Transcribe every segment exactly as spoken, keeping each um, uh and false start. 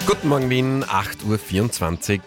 Guten Morgen Wien, acht Uhr vierundzwanzig.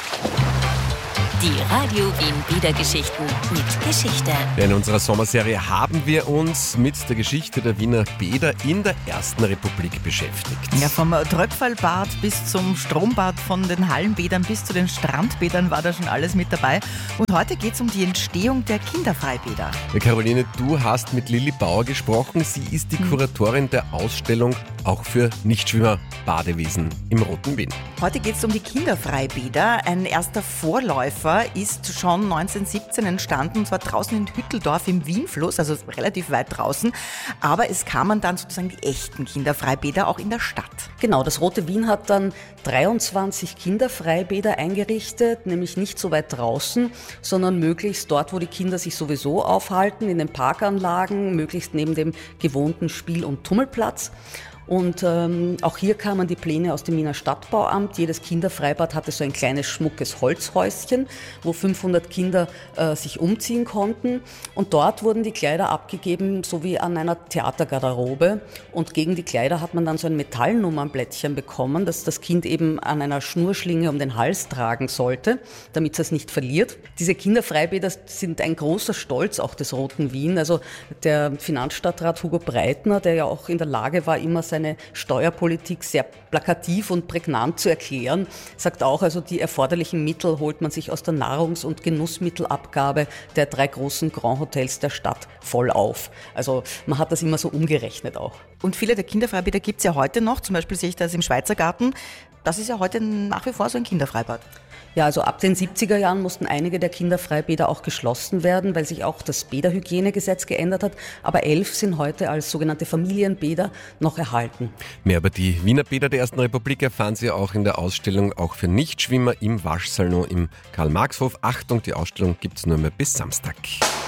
Die Radio Wien Bädergeschichten mit Geschichte. In unserer Sommerserie haben wir uns mit der Geschichte der Wiener Bäder in der Ersten Republik beschäftigt. Ja, vom Tröpfelbad bis zum Strombad, von den Hallenbädern bis zu den Strandbädern war da schon alles mit dabei. Und heute geht es um die Entstehung der Kinderfreibäder. Ja, Caroline, du hast mit Lilli Bauer gesprochen. Sie ist die Kuratorin der Ausstellung auch für Nichtschwimmer Badewesen im Roten Wien. Heute geht es um die Kinderfreibäder. Ein erster Vorläufer ist schon neunzehnhundertsiebzehn entstanden, und zwar draußen in Hütteldorf im Wienfluss, also relativ weit draußen. Aber es kamen dann sozusagen die echten Kinderfreibäder auch in der Stadt. Genau, das Rote Wien hat dann dreiundzwanzig Kinderfreibäder eingerichtet, nämlich nicht so weit draußen, sondern möglichst dort, wo die Kinder sich sowieso aufhalten, in den Parkanlagen, möglichst neben dem gewohnten Spiel- und Tummelplatz. Und ähm, auch hier kamen die Pläne aus dem Wiener Stadtbauamt. Jedes Kinderfreibad hatte so ein kleines, schmuckes Holzhäuschen, wo fünfhundert Kinder äh, sich umziehen konnten. Und dort wurden die Kleider abgegeben, so wie an einer Theatergarderobe. Und gegen die Kleider hat man dann so ein Metallnummernblättchen bekommen, das das Kind eben an einer Schnurschlinge um den Hals tragen sollte, damit es es nicht verliert. Diese Kinderfreibäder sind ein großer Stolz auch des Roten Wien. Also der Finanzstadtrat Hugo Breitner, der ja auch in der Lage war, immer seine Steuerpolitik sehr plakativ und prägnant zu erklären, sagt auch, also die erforderlichen Mittel holt man sich aus der Nahrungs- und Genussmittelabgabe der drei großen Grand Hotels der Stadt voll auf. Also man hat das immer so umgerechnet auch. Und viele der Kinderfreibäder gibt es ja heute noch, zum Beispiel sehe ich das im Schweizer Garten. Das ist ja heute nach wie vor so ein Kinderfreibad. Ja, also ab den siebziger Jahren mussten einige der Kinderfreibäder auch geschlossen werden, weil sich auch das Bäderhygienegesetz geändert hat. Aber elf sind heute als sogenannte Familienbäder noch erhalten. Mehr über die Wiener Bäder der Ersten Republik erfahren Sie auch in der Ausstellung auch für Nichtschwimmer im Waschsalon im Karl-Marx-Hof. Achtung, die Ausstellung gibt es nur mehr bis Samstag.